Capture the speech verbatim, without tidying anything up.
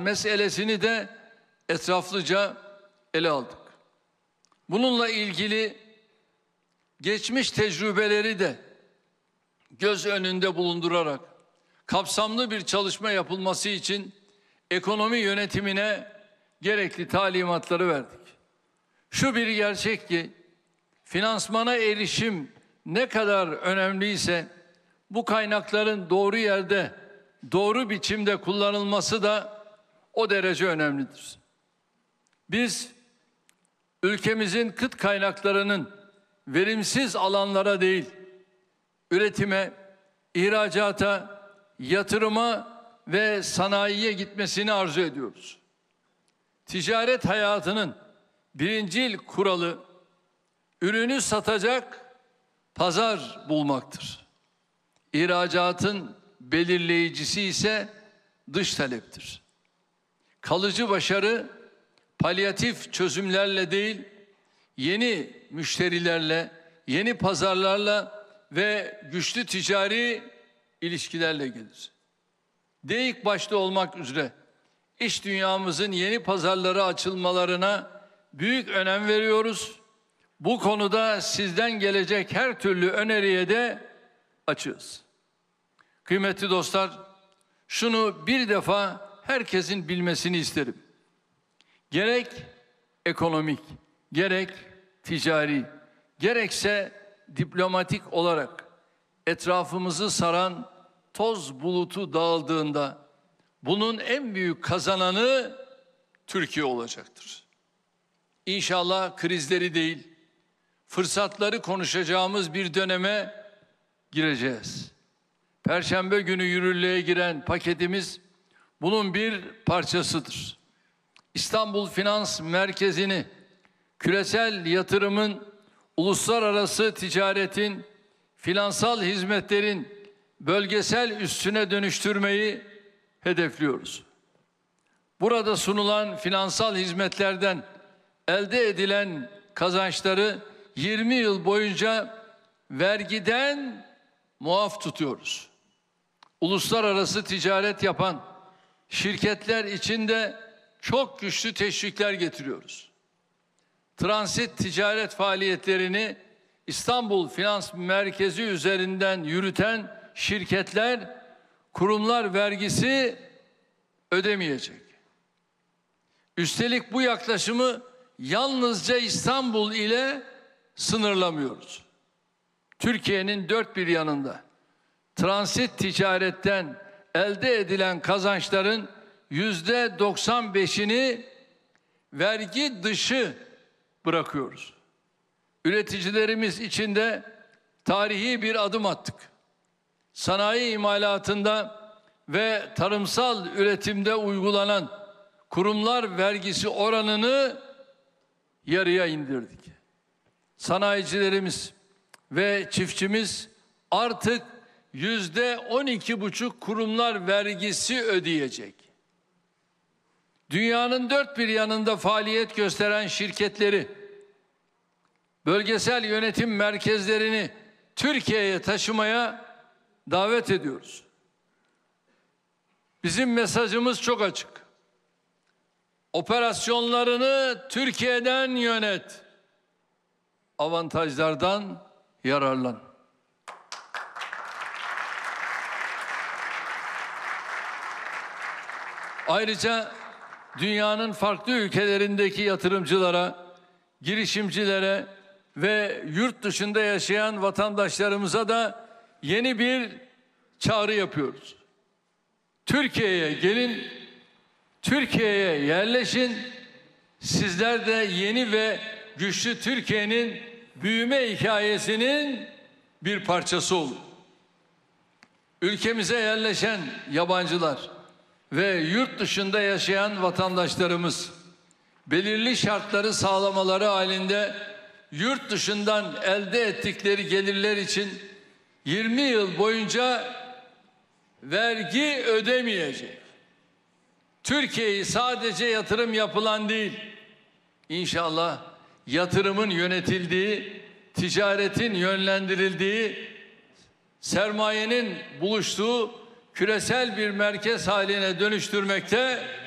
meselesini de etraflıca ele aldık. Bununla ilgili geçmiş tecrübeleri de göz önünde bulundurarak kapsamlı bir çalışma yapılması için ekonomi yönetimine gerekli talimatları verdik. Şu bir gerçek ki finansmana erişim ne kadar önemliyse bu kaynakların doğru yerde, doğru biçimde kullanılması da o derece önemlidir. Biz ülkemizin kıt kaynaklarının verimsiz alanlara değil, üretime, ihracata, yatırıma ve sanayiye gitmesini arzu ediyoruz. Ticaret hayatının birincil kuralı ürünü satacak pazar bulmaktır. İhracatın belirleyicisi ise dış taleptir. Kalıcı başarı palyatif çözümlerle değil, yeni müşterilerle, yeni pazarlarla ve güçlü ticari ilişkilerle gelir. DEİK başta olmak üzere iş dünyamızın yeni pazarlara açılmalarına büyük önem veriyoruz. Bu konuda sizden gelecek her türlü öneriye de açığız. Kıymetli dostlar, şunu bir defa herkesin bilmesini isterim. Gerek ekonomik, gerek ticari, gerekse diplomatik olarak etrafımızı saran toz bulutu dağıldığında bunun en büyük kazananı Türkiye olacaktır. İnşallah krizleri değil, fırsatları konuşacağımız bir döneme gireceğiz. Perşembe günü yürürlüğe giren paketimiz bunun bir parçasıdır. İstanbul Finans Merkezi'ni küresel yatırımın, uluslararası ticaretin, finansal hizmetlerin bölgesel üssüne dönüştürmeyi hedefliyoruz. Burada sunulan finansal hizmetlerden elde edilen kazançları yirmi yıl boyunca vergiden muaf tutuyoruz. Uluslararası ticaret yapan şirketler için de çok güçlü teşvikler getiriyoruz. Transit ticaret faaliyetlerini İstanbul Finans Merkezi üzerinden yürüten şirketler, kurumlar vergisi ödemeyecek. Üstelik bu yaklaşımı yalnızca İstanbul ile sınırlamıyoruz. Türkiye'nin dört bir yanında transit ticaretten elde edilen kazançların yüzde doksan beşini vergi dışı bırakıyoruz. Üreticilerimiz için de tarihi bir adım attık. Sanayi imalatında ve tarımsal üretimde uygulanan kurumlar vergisi oranını yarıya indirdik. Sanayicilerimiz ve çiftçimiz artık yüzde on iki buçuk kurumlar vergisi ödeyecek. Dünyanın dört bir yanında faaliyet gösteren şirketleri, bölgesel yönetim merkezlerini Türkiye'ye taşımaya davet ediyoruz. Bizim mesajımız çok açık. Operasyonlarını Türkiye'den yönet. Avantajlardan yararlan. Ayrıca dünyanın farklı ülkelerindeki yatırımcılara, girişimcilere ve yurt dışında yaşayan vatandaşlarımıza da yeni bir çağrı yapıyoruz. Türkiye'ye gelin, Türkiye'ye yerleşin. Sizler de yeni ve güçlü Türkiye'nin büyüme hikayesinin bir parçası olun. Ülkemize yerleşen yabancılar ve yurt dışında yaşayan vatandaşlarımız belirli şartları sağlamaları halinde yurt dışından elde ettikleri gelirler için yirmi yıl boyunca vergi ödemeyecek. Türkiye'yi sadece yatırım yapılan değil, İnşallah yatırımın yönetildiği, ticaretin yönlendirildiği, sermayenin buluştuğu küresel bir merkez haline dönüştürmekte